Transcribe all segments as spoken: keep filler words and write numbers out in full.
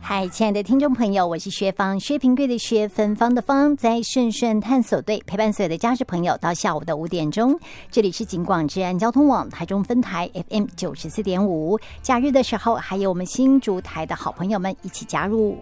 嗨，亲爱的听众朋友，我是薛芳，薛平贵的薛，芬芳的芳，在顺顺探索队陪伴所有的家事朋友到下午的五点钟。这里是警广治安交通网台中分台 F M 九十四点五，假日的时候还有我们新竹台的好朋友们一起加入。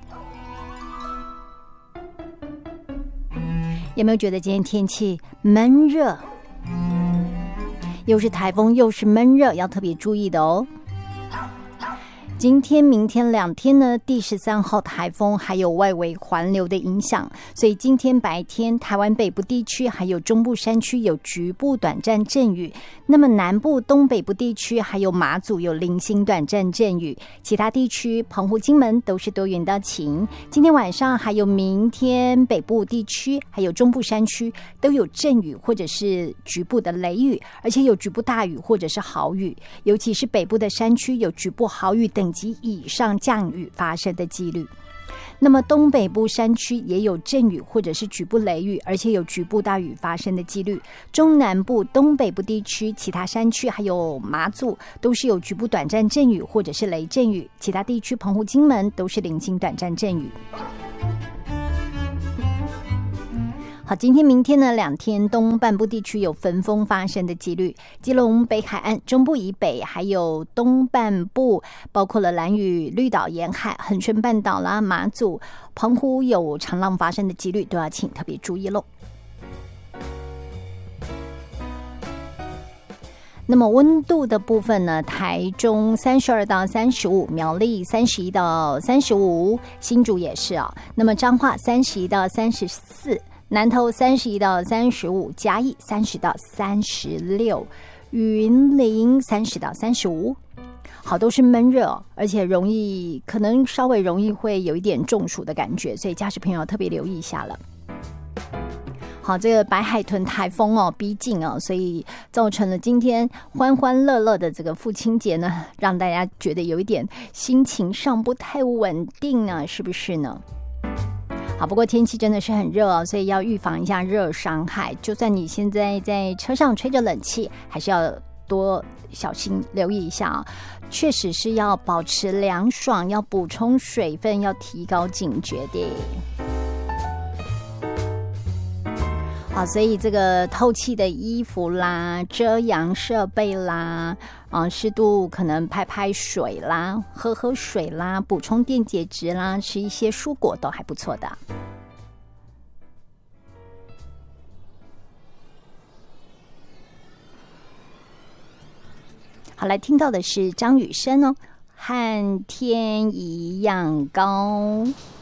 有没有觉得今天天气闷热？又是台风又是闷热，要特别注意的哦。今天明天两天呢，第十三号台风还有外围环流的影响，所以今天白天台湾北部地区还有中部山区有局部短暂阵雨，那么南部东北部地区还有马祖有零星短暂阵雨，其他地区澎湖金门都是多云到晴。今天晚上还有明天北部地区还有中部山区都有阵雨或者是局部的雷雨，而且有局部大雨或者是豪雨，尤其是北部的山区有局部豪雨等级以上降雨发生的几率。那么东北部山区也有阵雨或者是局部雷雨，而且有局部大雨发生的几率。中南部东北部地区其他山区还有马祖都是有局部短暂阵雨或者是雷阵雨，其他地区澎湖金门都是零星短暂阵雨。好，今天明天呢两天东半部地区有焚风发生的几率，基隆北海岸中部以北还有东半部包括了兰屿、绿岛沿海、恒春半岛啦、马祖、澎湖有长浪发生的几率，都要请特别注意咯。那么温度的部分呢，台中三十二到三十五，苗栗三十一到三十五，新竹也是啊、哦。那么彰化三十一到三十四，南投三十一到三十五，嘉义三十到三十六，云林三十到三十五。好，都是闷热，而且容易可能稍微容易会有一点中暑的感觉，所以驾驶朋友特别留意一下了。好，这个白海豚台风哦逼近哦，所以造成了今天欢欢乐乐的这个父亲节呢，让大家觉得有一点心情上不太稳定啊，是不是呢？好，不过天气真的是很热哦，所以要预防一下热伤害。就算你现在在车上吹着冷气，还是要多小心留意一下啊、哦。确实是要保持凉爽，要补充水分，要提高警觉的。好，所以这个透气的衣服啦，遮阳设备啦，啊，适度可能拍拍水啦，喝喝水啦，补充电解质啦，吃一些蔬果都还不错的。好，来听到的是张雨生哦，和天一样高。